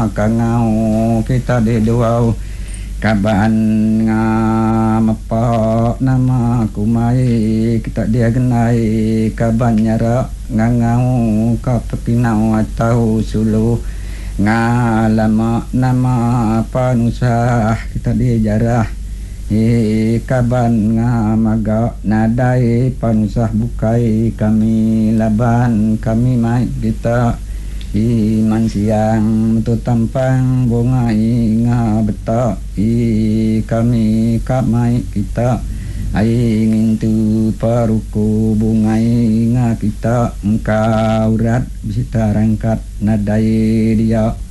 kangau kita di dua kaban ngamapo nama kumai kita dia genai kaban nyara ngangau kapepinau atau suluh ngalama nama panusah kita dia jarah kaban ngamaga nadai panusah bukai kami laban kami mai kita iman siang tu tampang bunga inga betak kami kamai kita ingin tu paruku bunga inga kita engkau rat bisa rangkat nadai dia